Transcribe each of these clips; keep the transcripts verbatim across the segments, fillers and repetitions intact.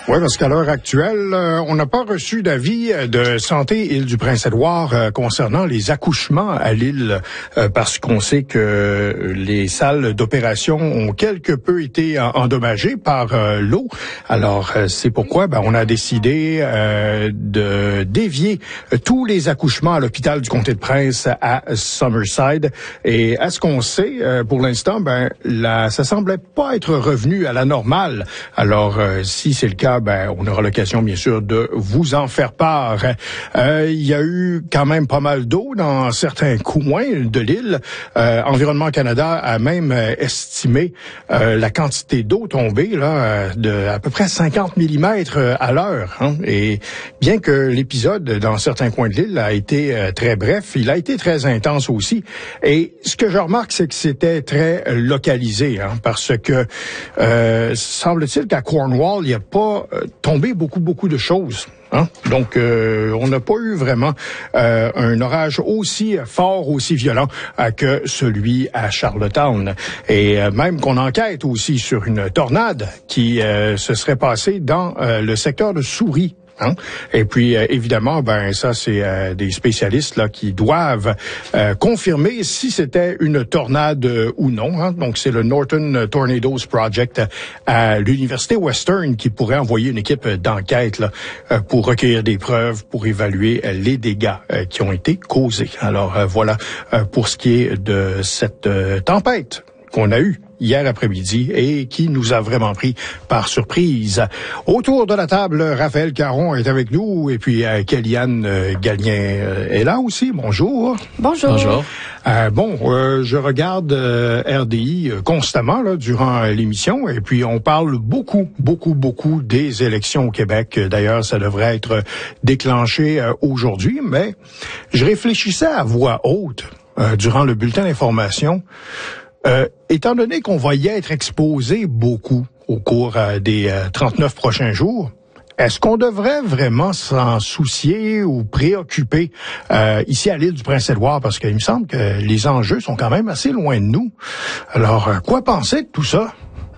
Oui, parce qu'à l'heure actuelle, euh, on n'a pas reçu d'avis de Santé Île-du-Prince-Édouard euh, concernant les accouchements à l'île, euh, parce qu'on sait que les salles d'opération ont quelque peu été endommagées par euh, l'eau. Alors, euh, c'est pourquoi ben, on a décidé euh, de dévier tous les accouchements à l'hôpital du Comté de Prince à Summerside. Et à ce qu'on sait, euh, pour l'instant, ben, la, ça semblait pas être revenu à la normale. Alors, euh, si c'est le cas, ben, on aura l'occasion, bien sûr, de vous en faire part. Euh, il y a eu quand même pas mal d'eau dans certains coins de l'île. Euh, Environnement Canada a même euh, estimé euh, la quantité d'eau tombée là de à peu près cinquante millimètres à l'heure. Hein. Et bien que l'épisode dans certains coins de l'île a été euh, très bref, il a été très intense aussi. Et ce que je remarque, c'est que c'était très localisé, hein, parce que euh, semble-t-il qu'à Cornwall, il n'y a pas tombé beaucoup, beaucoup de choses. Hein? Donc, euh, on n'a pas eu vraiment euh, un orage aussi fort, aussi violent euh, que celui à Charlottetown. Et euh, même qu'on enquête aussi sur une tornade qui euh, se serait passée dans euh, le secteur de Souris. Hein? Et puis, euh, évidemment, ben ça, c'est euh, des spécialistes là qui doivent euh, confirmer si c'était une tornade euh, ou non. Hein? Donc, c'est le Northern Tornadoes Project à l'Université Western qui pourrait envoyer une équipe d'enquête là, euh, pour recueillir des preuves, pour évaluer euh, les dégâts euh, qui ont été causés. Alors, euh, voilà euh, pour ce qui est de cette euh, tempête qu'on a eue hier après-midi et qui nous a vraiment pris par surprise. Autour de la table, Raphaël Caron est avec nous et puis euh, Kellyanne euh, Gallien euh, est là aussi. Bonjour. Bonjour. Bonjour. Euh, bon, euh, je regarde euh, R D I euh, constamment là, durant euh, l'émission et puis on parle beaucoup, beaucoup, beaucoup des élections au Québec. D'ailleurs, ça devrait être déclenché euh, aujourd'hui, mais je réfléchissais à voix haute euh, durant le bulletin d'information. Euh, étant donné qu'on va y être exposé beaucoup au cours euh, des euh, trente-neuf prochains jours, est-ce qu'on devrait vraiment s'en soucier ou préoccuper euh, ici à l'île du Prince-Édouard? Parce qu'il me semble que les enjeux sont quand même assez loin de nous. Alors, euh, quoi penser de tout ça?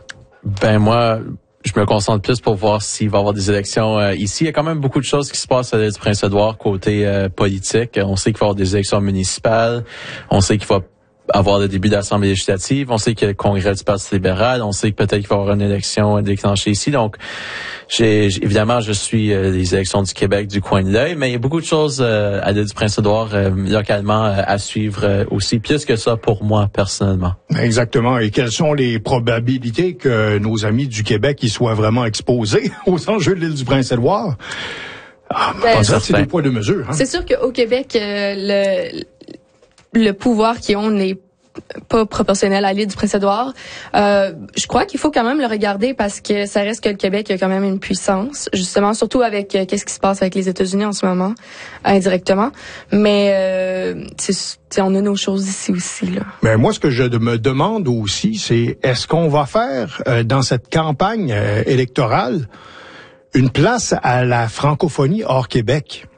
Ben moi, je me concentre plus pour voir s'il va y avoir des élections euh, ici. Il y a quand même beaucoup de choses qui se passent à l'île du Prince-Édouard côté euh, politique. On sait qu'il va y avoir des élections municipales. On sait qu'il va avoir le début d'assemblée législative. On sait qu'il y a le congrès du Parti libéral. On sait que peut-être qu'il va y avoir une élection déclenchée ici. Donc, j'ai, évidemment, je suis euh, les élections du Québec du coin de l'œil, mais il y a beaucoup de choses euh, à l'île du Prince-Édouard euh, localement euh, à suivre euh, aussi, plus que ça pour moi, personnellement. Exactement. Et quelles sont les probabilités que nos amis du Québec y soient vraiment exposés aux enjeux de l'île du Prince-Édouard? Ah, ben, ça, c'est des poids de mesure. Hein? C'est sûr qu'au Québec, euh, le... le pouvoir qu'ils ont n'est pas proportionnel à l'île du Prince-Édouard. Euh, je crois qu'il faut quand même le regarder parce que ça reste que le Québec a quand même une puissance, justement, surtout avec euh, qu'est-ce qui se passe avec les États-Unis en ce moment, indirectement. Mais euh, c'est, on a nos choses ici aussi, là. Mais moi, ce que je me demande aussi, c'est est-ce qu'on va faire euh, dans cette campagne euh, électorale une place à la francophonie hors Québec?